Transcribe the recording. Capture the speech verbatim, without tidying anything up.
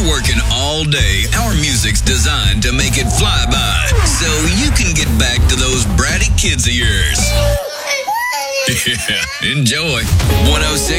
working all day, our music's designed to make it fly by, so you can get back to those bratty kids of yours. Yeah, enjoy. one oh six